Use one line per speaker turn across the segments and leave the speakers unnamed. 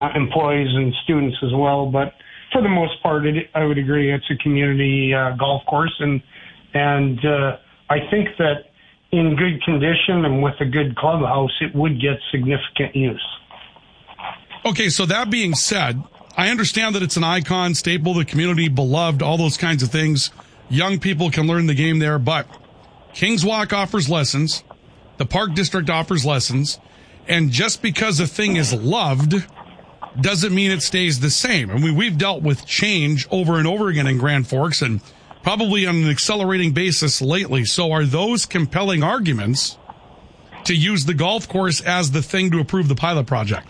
employees and students as well. But for the most part, I would agree it's a community golf course, and I think that in good condition and with a good clubhouse, it would get significant use.
Okay, so that being said, I understand that it's an icon, staple of the community, beloved, all those kinds of things. Young people can learn the game there, but Kings Walk offers lessons. The Park District offers lessons. And just because a thing is loved doesn't mean it stays the same. I mean, we've dealt with change over and over again in Grand Forks and probably on an accelerating basis lately. So are those compelling arguments to use the golf course as the thing to approve the pilot project?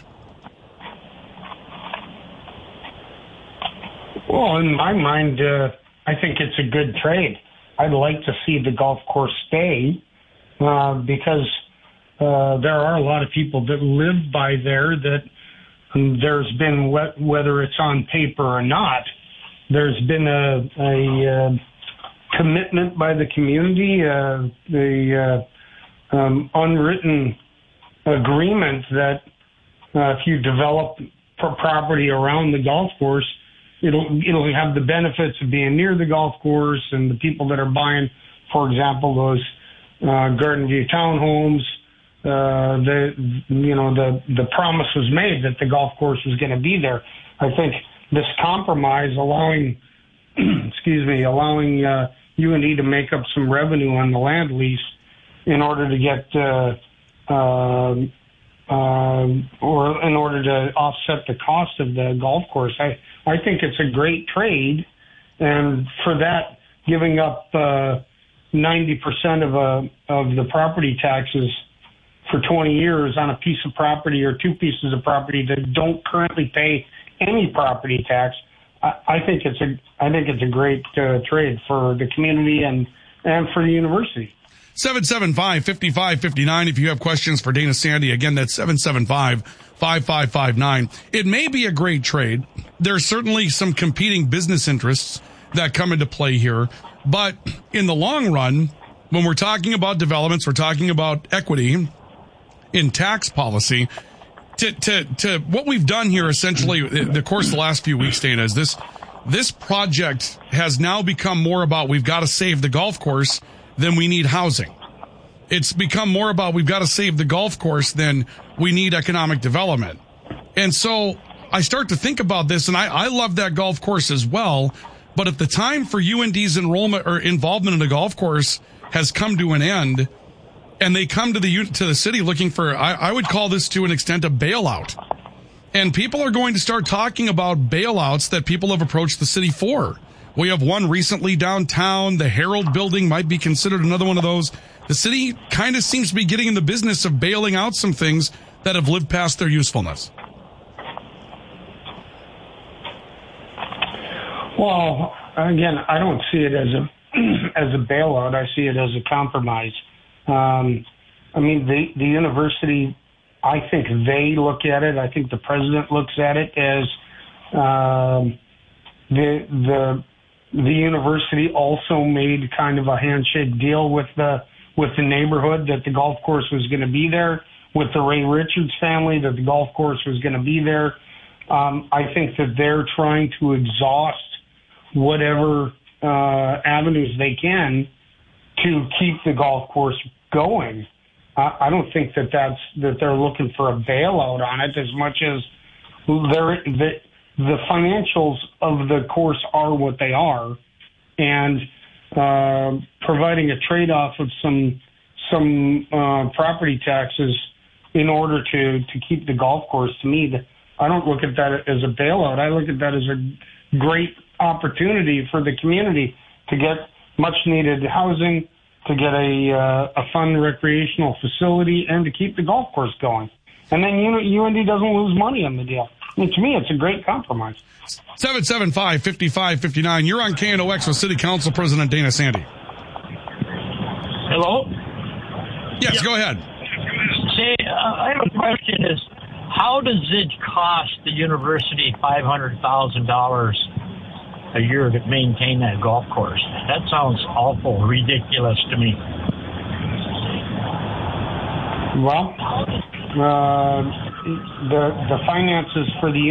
Well, in my mind, I think it's a good trade. I'd like to see the golf course stay because there are a lot of people that live by there that there's been, whether it's on paper or not, there's been a commitment by the community, the unwritten agreement that if you develop property around the golf course, it'll have the benefits of being near the golf course, and the people that are buying, for example, those Garden View townhomes, the promise was made that the golf course was going to be there. I think this compromise allowing UND to make up some revenue on the land lease in order to get or in order to offset the cost of the golf course. I think it's a great trade, and for that, giving up 90% of the property taxes for 20 years on a piece of property or two pieces of property that don't currently pay any property tax, I think it's a great trade for the community and for the university.
775-5559 if you have questions for Dana Sandy. Again, that's 775-5559. It may be a great trade. There's certainly some competing business interests that come into play here. But in the long run, when we're talking about developments, we're talking about equity in tax policy. To what we've done here, essentially, the course of the last few weeks, Dana, is this project has now become more about we've got to save the golf course than we need housing. It's become more about we've got to save the golf course than we need economic development. And so I start to think about this, and I love that golf course as well. But if the time for UND's enrollment or involvement in the golf course has come to an end, and they come to the city looking for, I would call this to an extent a bailout. And people are going to start talking about bailouts that people have approached the city for. We have one recently downtown. The Herald building might be considered another one of those. The city kind of seems to be getting in the business of bailing out some things that have lived past their usefulness.
Well, again, I don't see it as a bailout. I see it as a compromise. I mean, the university, I think they look at it. I think the president looks at it as the university also made kind of a handshake deal with the neighborhood that the golf course was going to be there, with the Ray Richards family that the golf course was going to be there. I think that they're trying to exhaust whatever avenues they can to keep the golf course going. I don't think that they're looking for a bailout on it as much as the financials of the course are what they are, and providing a trade-off of some property taxes in order to keep the golf course. To me, I don't look at that as a bailout. I look at that as a great opportunity for the community to get much-needed housing, to get a fun recreational facility, and to keep the golf course going. And then UND doesn't lose money on the deal. I mean, to me, it's a great compromise.
775-5559. You're on KNOX with City Council President Dana Sandy.
Hello?
Yes, Go ahead.
Say, I have a question. Is how does it cost the university $500,000 a year to maintain that golf course? That sounds awful ridiculous to me.
Well, the finances for the